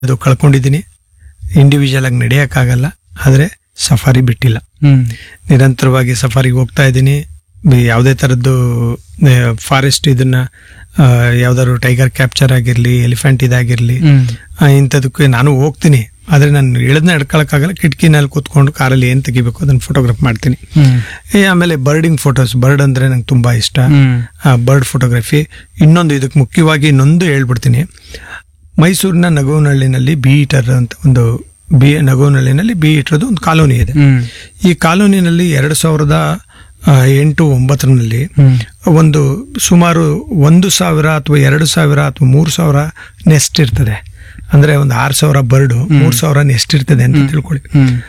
ಅದು ಕಳ್ಕೊಂಡಿದ್ದೀನಿ. ಇಂಡಿವಿಜುವಲ್ ಆಗಿ ನಡೆಯಕ್ಕಾಗಲ್ಲ, ಆದ್ರೆ ಸಫಾರಿ ಬಿಟ್ಟಿಲ್ಲ. ನಿರಂತರವಾಗಿ ಸಫಾರಿಗೆ ಹೋಗ್ತಾ ಇದ್ದೀನಿ. ಯಾವುದೇ ತರದ್ದು ಫಾರೆಸ್ಟ್ ಇದನ್ನ ಯಾವ್ದಾದ್ರು ಟೈಗರ್ ಕ್ಯಾಪ್ಚರ್ ಆಗಿರ್ಲಿ, ಎಲಿಫೆಂಟ್ ಇದಾಗಿರ್ಲಿ, ಇಂಥದಕ್ಕೆ ನಾನು ಹೋಗ್ತೀನಿ. ಆದ್ರೆ ನಾನು ಇಳದ್ನ ಹಿಡ್ಕೊಳಕ್ಕಾಗಲ್ಲ. ಕಿಟಕಿನಲ್ಲಿ ಕೂತ್ಕೊಂಡು ಕಾರಲ್ಲಿ ಏನ್ ತೆಗಿಬೇಕು ಅದನ್ನ ಫೋಟೋಗ್ರಾಫ್ ಮಾಡ್ತೀನಿ. ಆಮೇಲೆ ಬರ್ಡಿಂಗ್ ಫೋಟೋಸ್, ಬರ್ಡ್ ಅಂದ್ರೆ ನಂಗೆ ತುಂಬಾ ಇಷ್ಟ. Bird photography. ಇನ್ನೊಂದು ಇದಕ್ಕೆ ಮುಖ್ಯವಾಗಿ ಇನ್ನೊಂದು ಹೇಳ್ಬಿಡ್ತೀನಿ. ಮೈಸೂರಿನ ನಗೋನಹಳ್ಳಿನಲ್ಲಿ ಬಿ ಈಟರ್ ಅಂತ ಒಂದು ನಗೋನಹಳ್ಳಿನಲ್ಲಿ ಬಿ ಈಟರ್ದು ಒಂದು ಕಾಲೋನಿ ಇದೆ. ಈ ಕಾಲೋನಿನಲ್ಲಿ 2008-09 ಒಂದು ಸುಮಾರು 1,000 ಅಥವಾ 2,000 ಅಥವಾ 3,000 ನೆಸ್ಟ್ ಇರ್ತದೆ. ಅಂದ್ರೆ ಒಂದು 6,000 ಬರ್ಡು, 3,000 ನೆಸ್ಟ್ ಇರ್ತದೆ ಅಂತ ತಿಳ್ಕೊಳ್ಳಿ.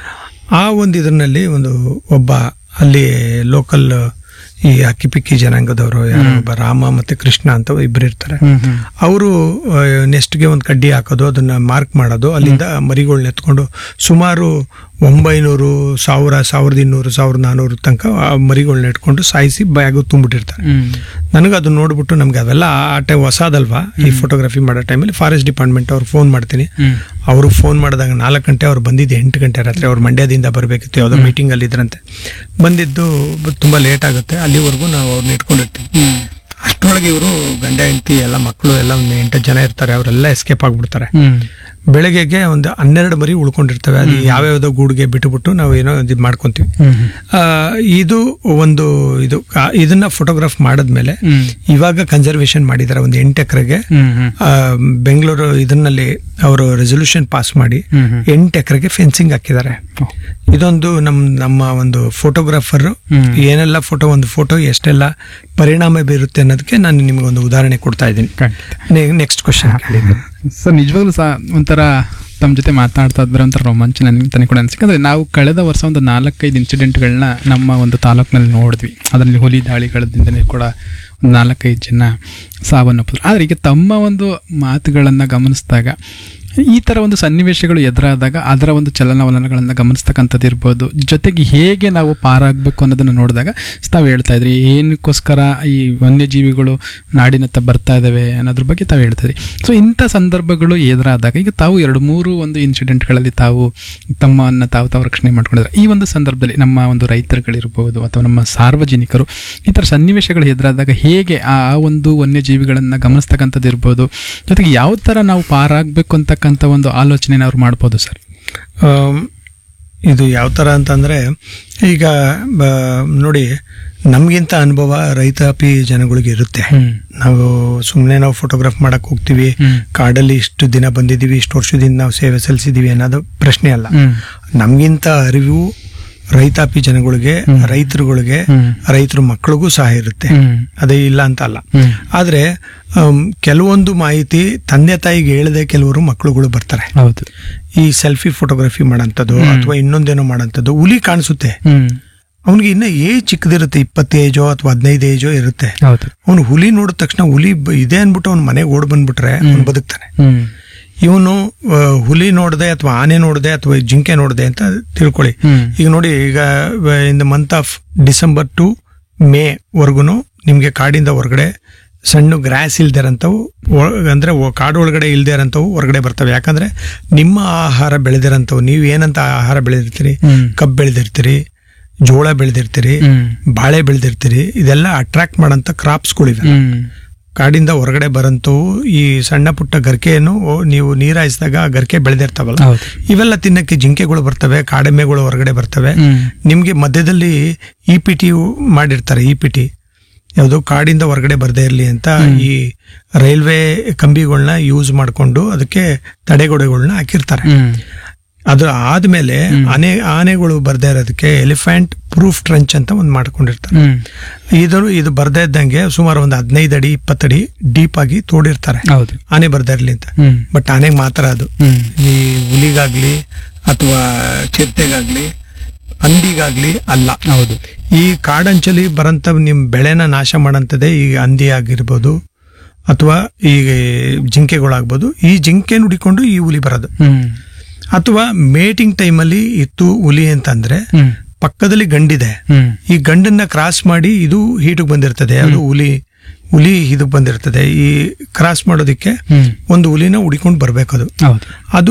ಆ ಒಂದು ಇದರಲ್ಲಿ ಒಬ್ಬ ಅಲ್ಲಿ ಲೋಕಲ್ ಈ ಅಕ್ಕಿಪಿಕ್ಕಿ ಜನಾಂಗದವರು ಯಾರೋ ಒಬ್ಬ ರಾಮ ಮತ್ತೆ ಕೃಷ್ಣ ಅಂತ ಇಬ್ರು ಇರ್ತಾರೆ. ಅವರು ನೆಸ್ಟ್ಗೆ ಒಂದು ಕಡ್ಡಿ ಹಾಕೋದು, ಅದನ್ನ ಮಾರ್ಕ್ ಮಾಡೋದು, ಅಲ್ಲಿಂದ ಮರಿಗಳನ್ನ ಎತ್ಕೊಂಡು ಸುಮಾರು 900, 1000, 1200, 1400 ತನಕ ಮರಿಗಳನ್ನ ಇಟ್ಕೊಂಡು ಸಾಯಿಸಿ ಬ್ಯಾಗ್ ತುಂಬಿಟ್ಟಿರ್ತಾರೆ. ನನಗೆ ಅದು ನೋಡ್ಬಿಟ್ಟು ನಮ್ಗೆ ಅವೆಲ್ಲ ಆ ಟೈಮ್ ಹೊಸದಲ್ವಾ, ಈ ಫೋಟೋಗ್ರಫಿ ಮಾಡೋ ಟೈಮಲ್ಲಿ ಫಾರೆಸ್ಟ್ ಡಿಪಾರ್ಟ್ಮೆಂಟ್ ಅವ್ರು ಫೋನ್ ಮಾಡ್ತೀನಿ. ಅವರು ಫೋನ್ ಮಾಡಿದಾಗ 4 ಗಂಟೆ, ಅವ್ರು ಬಂದಿದ್ದು 8 ಗಂಟೆ ರಾತ್ರಿ. ಅವ್ರು ಮಂಡ್ಯದಿಂದ ಬರಬೇಕಿತ್ತು, ಯಾವುದೋ ಮೀಟಿಂಗ್ ಅಲ್ಲಿ ಇದ್ರಂತೆ. ಬಂದಿದ್ದು ತುಂಬಾ ಲೇಟ್ ಆಗುತ್ತೆ. ಅಲ್ಲಿವರೆಗೂ ನಾವು ಅವ್ರನ್ನ ಇಟ್ಕೊಂಡಿರ್ತೀವಿ. ಅಷ್ಟರೊಳಗೆ ಇವರು ಗಂಡ ಹೆಂಡತಿ ಎಲ್ಲ ಮಕ್ಕಳು ಎಲ್ಲ ಒಂದು 8 ಜನ ಇರ್ತಾರೆ. ಅವರೆಲ್ಲ ಎಸ್ಕೇಪ್ ಆಗ್ಬಿಡ್ತಾರೆ. ಬೆಳಗ್ಗೆಗೆ ಒಂದು 12 ಮರಿ ಉಳ್ಕೊಂಡಿರ್ತವೆ. ಅದು ಯಾವ್ಯಾವ್ದೋ ಗೂಡಿಗೆ ಬಿಟ್ಟುಬಿಟ್ಟು ನಾವು ಏನೋ ಇದು ಮಾಡ್ಕೊಂತೀವಿ. ಇದು ಒಂದು ಇದನ್ನ ಫೋಟೋಗ್ರಾಫ್ ಮಾಡಿದ್ಮೇಲೆ ಇವಾಗ ಕನ್ಸರ್ವೇಶನ್ ಮಾಡಿದ್ದಾರೆ ಒಂದು 8 ಎಕರೆಗೆ. ಬೆಂಗಳೂರು ಇದನ್ನಲ್ಲಿ ಅವರು ರೆಸೊಲ್ಯೂಷನ್ ಪಾಸ್ ಮಾಡಿ 8 ಎಕರೆಗೆ ಫೆನ್ಸಿಂಗ್ ಹಾಕಿದ್ದಾರೆ. ಇದೊಂದು ನಮ್ಮ ಒಂದು ಫೋಟೋಗ್ರಾಫರ್ ಏನೆಲ್ಲ ಒಂದು ಫೋಟೋ ಎಷ್ಟೆಲ್ಲ ಪರಿಣಾಮ ಬೀರುತ್ತೆ ಅನ್ನೋದಕ್ಕೆ ನಾನು ನಿಮ್ಗೆ ಒಂದು ಉದಾಹರಣೆ ಕೊಡ್ತಾ ಇದ್ದೀನಿ. Next question. ಸರ್, ನಿಜವಾಗ್ಲೂ ಸಹ ಒಂಥರ ತಮ್ಮ ಜೊತೆ ಮಾತನಾಡ್ತಾ ಇದ್ರೆ ಒಂಥರ ರೋಮಾಂಚ ನನಗೆ ಕೂಡ ಅನ್ಸಿಕೆ. ಅಂದರೆ ನಾವು ಕಳೆದ ವರ್ಷ ಒಂದು 4-5 ಇನ್ಸಿಡೆಂಟ್ಗಳನ್ನ ನಮ್ಮ ಒಂದು ತಾಲೂಕಿನಲ್ಲಿ ನೋಡಿದ್ವಿ. ಅದರಲ್ಲಿ ಹುಲಿ ದಾಳಿಗಳಿಂದಲೇ ಕೂಡ 4-5 ಜನ ಸಾವನ್ನಪ್ಪಿದ್ರು. ಆದರೆ ಈಗ ತಮ್ಮ ಒಂದು ಮಾತುಗಳನ್ನು ಗಮನಿಸಿದಾಗ ಈ ಥರ ಒಂದು ಸನ್ನಿವೇಶಗಳು ಎದುರಾದಾಗ ಅದರ ಒಂದು ಚಲನವಲನಗಳನ್ನು ಗಮನಿಸ್ತಕ್ಕಂಥದ್ದು ಇರ್ಬೋದು. ಜೊತೆಗೆ ಹೇಗೆ ನಾವು ಪಾರಾಗಬೇಕು ಅನ್ನೋದನ್ನು ನೋಡಿದಾಗ ತಾವು ಹೇಳ್ತಾ ಇದ್ರಿ, ಏನಕ್ಕೋಸ್ಕರ ಈ ವನ್ಯಜೀವಿಗಳು ನಾಡಿನತ್ತ ಬರ್ತಾ ಇದ್ದಾವೆ ಅನ್ನೋದ್ರ ಬಗ್ಗೆ ತಾವು ಹೇಳ್ತಾ ಇದ್ರಿ. ಸೊ ಇಂಥ ಸಂದರ್ಭಗಳು ಎದುರಾದಾಗ ಈಗ ತಾವು 2-3 ಒಂದು ಇನ್ಸಿಡೆಂಟ್ಗಳಲ್ಲಿ ತಮ್ಮನ್ನು ತಾವು ರಕ್ಷಣೆ ಮಾಡ್ಕೊಂಡಿದ್ದಾರೆ. ಈ ಒಂದು ಸಂದರ್ಭದಲ್ಲಿ ನಮ್ಮ ಒಂದು ರೈತರುಗಳಿರ್ಬೋದು ಅಥವಾ ನಮ್ಮ ಸಾರ್ವಜನಿಕರು ಈ ಥರ ಸನ್ನಿವೇಶಗಳು ಎದುರಾದಾಗ ಹೇಗೆ ಆ ಒಂದು ವನ್ಯಜೀವಿಗಳನ್ನು ಗಮನಿಸ್ತಕ್ಕಂಥದ್ದು ಇರ್ಬೋದು, ಜೊತೆಗೆ ಯಾವ ಥರ ನಾವು ಪಾರಾಗಬೇಕು ಅಂತ ಒಂದು ಆಲೋಚನೆ ಅವ್ರು ಮಾಡ್ಬೋದು ಸರ್? ಇದು ಯಾವ ತರ ಅಂತಂದ್ರೆ, ಈಗ ನೋಡಿ, ನಮ್ಗಿಂತ ಅನುಭವ ರೈತಾಪಿ ಜನಗಳಿಗೆ ಇರುತ್ತೆ. ನಾವು ಫೋಟೋಗ್ರಾಫ್ ಮಾಡಕ್ ಹೋಗ್ತೀವಿ, ಕಾಡಲ್ಲಿ ಇಷ್ಟು ದಿನ ಬಂದಿದೀವಿ, ಇಷ್ಟು ವರ್ಷದಿಂದ ನಾವು ಸೇವೆ ಸಲ್ಲಿಸಿದೀವಿ ಅನ್ನೋದು ಪ್ರಶ್ನೆ ಅಲ್ಲ. ನಮ್ಗಿಂತ ಅರಿವು ರೈತಾಪಿ ಜನಗಳಿಗೆ, ರೈತರ ಮಕ್ಕಳಿಗೂ ಸಹ ಇರುತ್ತೆ. ಅದೇ ಇಲ್ಲ ಅಂತ ಅಲ್ಲ. ಆದ್ರೆ ಕೆಲವೊಂದು ಮಾಹಿತಿ ತಂದೆ ತಾಯಿಗೆ ಹೇಳದೆ ಕೆಲವರು ಮಕ್ಕಳುಗಳು ಬರ್ತಾರೆ. ಈ ಸೆಲ್ಫಿ ಫೋಟೋಗ್ರಫಿ ಮಾಡಂತದ್ದು ಅಥವಾ ಇನ್ನೊಂದೇನೋ ಮಾಡಂತದ್ದು. ಹುಲಿ ಕಾಣಿಸುತ್ತೆ, ಅವನಿಗೆ ಇನ್ನ ಏಜ್ ಚಿಕ್ಕದಿರುತ್ತೆ, 20 ಏಜೋ ಅಥವಾ 15 ಏಜೋ ಇರುತ್ತೆ. ಅವನು ಹುಲಿ ನೋಡಿದ ತಕ್ಷಣ ಹುಲಿ ಇದೆ ಅನ್ಬಿಟ್ಟು ಅವ್ನ ಮನೆಗೆ ಓಡ್ ಬಂದ್ಬಿಟ್ರೆ ಅವ್ನು ಬದುಕ್ತಾನೆ. ಇವನು ಹುಲಿ ನೋಡದೆ ಅಥವಾ ಆನೆ ನೋಡದೆ ಅಥವಾ ಜಿಂಕೆ ನೋಡದೆ ಅಂತ ತಿಳ್ಕೊಳ್ಳಿ. ಈಗ ನೋಡಿ, ಈಗ in the month of December to May ವರ್ಗುನು ನಿಮ್ಗೆ ಕಾಡಿಂದ ಹೊರಗಡೆ ಸಣ್ಣ ಗ್ರಾಸ್ ಇಲ್ದಿರಂತವು, ಅಂದ್ರೆ ಕಾಡು ಒಳಗಡೆ ಇಲ್ದಿರಂತವು ಹೊರಗಡೆ ಬರ್ತವೆ. ಯಾಕಂದ್ರೆ ನಿಮ್ಮ ಆಹಾರ ಬೆಳೆದಿರಂತವು, ನೀವು ಏನಂತ ಆಹಾರ ಬೆಳೆದಿರ್ತೀರಿ, ಕಬ್ಬು ಬೆಳೆದಿರ್ತೀರಿ, ಜೋಳ ಬೆಳೆದಿರ್ತೀರಿ, ಬಾಳೆ ಬೆಳೆದಿರ್ತೀರಿ, ಇದೆಲ್ಲ ಅಟ್ರಾಕ್ಟ್ ಮಾಡಂತ ಕ್ರಾಪ್ಸ್ಗಳಿವೆ. ಕಾಡಿಂದ ಹೊರಗಡೆ ಬರಂತವು ಈ ಸಣ್ಣ ಪುಟ್ಟ ಗರ್ಕೆಯನ್ನು ನೀವು ನೀರ್ ಹಾಯಿಸಿದಾಗ ಗರ್ಕೆ ಬೆಳೆದಿರ್ತಾವಲ್ಲ, ಇವೆಲ್ಲ ತಿನ್ನಕ್ಕೆ ಜಿಂಕೆಗಳು ಬರ್ತವೆ, ಕಾಡೆಮ್ಮೆಗಳು ಹೊರಗಡೆ ಬರ್ತವೆ. ನಿಮ್ಗೆ ಮಧ್ಯದಲ್ಲಿ EPT ಮಾಡಿರ್ತಾರೆ. EPT ಯಾವುದು ಕಾಡಿಂದ ಹೊರಗಡೆ ಬರ್ದೇ ಇರ್ಲಿ ಅಂತ ಈ ರೈಲ್ವೆ ಕಂಬಿಗಳನ್ನ ಯೂಸ್ ಮಾಡ್ಕೊಂಡು ಅದಕ್ಕೆ ತಡೆಗೋಡೆಗಳನ್ನ ಹಾಕಿರ್ತಾರೆ. ಅದು ಆದ್ಮೇಲೆ ಆನೆಗಳು ಬರ್ದೇ ಇರೋದಕ್ಕೆ ಎಲಿಫೆಂಟ್ ಪ್ರೂಫ್ ಟ್ರಂಚ್ ಅಂತ ಒಂದು ಮಾಡ್ಕೊಂಡಿರ್ತಾರೆ. ಇದು ಬರ್ದೇ ಇದ್ದಂಗೆ ಸುಮಾರು ಒಂದು 15 ಅಡಿ 20 ಅಡಿ ಡೀಪ್ ಆಗಿ ತೋಡಿರ್ತಾರೆ, ಆನೆ ಬರ್ದೇ ಇರ್ಲಿ ಅಂತ. ಬಟ್ ಆನೆಗೆ ಮಾತ್ರ ಅದು. ಈ ಹುಲಿಗಾಗ್ಲಿ ಅಥವಾ ಚಿರತೆಗಾಗ್ಲಿ ಹಂದಿಗಾಗ್ಲಿ ಅಲ್ಲ. ಹೌದು, ಈ ಕಾಡಂಚಲಿ ಬರಂತ ನಿಮ್ ಬೆಳೆನ ನಾಶ ಮಾಡಂತದೆ ಈ ಹಂದಿ ಆಗಿರ್ಬೋದು ಅಥವಾ ಈ ಜಿಂಕೆಗಳಾಗ್ಬೋದು. ಈ ಜಿಂಕೆ ನುಡಿಕೊಂಡು ಈ ಹುಲಿ ಬರೋದು. ಅಥವಾ ಮೇಟಿಂಗ್ ಟೈಮಲ್ಲಿ ಇತ್ತು ಹುಲಿ ಅಂತಂದ್ರೆ ಪಕ್ಕದಲ್ಲಿ ಗಂಡಿದೆ, ಈ ಗಂಡನ್ನ ಕ್ರಾಸ್ ಮಾಡಿ ಇದು ಹೀಟಿಗೆ ಬಂದಿರ್ತದೆ. ಅದು ಹುಲಿ ಇದು ಬಂದಿರ್ತದೆ ಈ ಕ್ರಾಸ್ ಮಾಡೋದಕ್ಕೆ ಒಂದು ಹುಲಿನ ಹುಡಿಕೊಂಡು ಬರ್ಬೇಕದು. ಹೌದು. ಅದು